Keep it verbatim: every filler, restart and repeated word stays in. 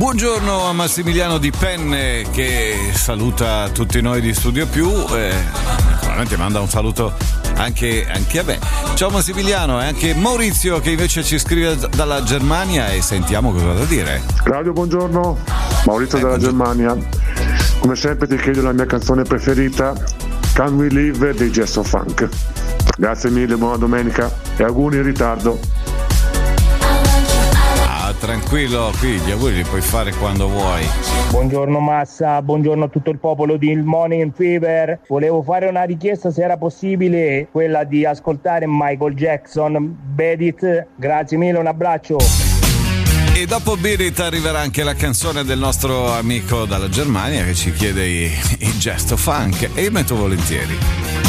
Buongiorno a Massimiliano Di Penne che saluta tutti noi di Studio Più e naturalmente manda un saluto anche, anche a me. Ciao Massimiliano, e anche Maurizio che invece ci scrive dalla Germania e sentiamo cosa ha da dire. Claudio, buongiorno, Maurizio eh, dalla Germania. Come sempre ti chiedo la mia canzone preferita, Can We Live dei Gesto Funk. Grazie mille, buona domenica e auguri in ritardo. Ah, tranquillo, qui gli auguri li puoi fare quando vuoi. Buongiorno Massa, buongiorno a tutto il popolo di Il Morning Fever. Volevo fare una richiesta, se era possibile, quella di ascoltare Michael Jackson, Beat It. Grazie mille, un abbraccio. E dopo Beat It arriverà anche la canzone del nostro amico dalla Germania che ci chiede i, i Gesto Funk e io metto volentieri.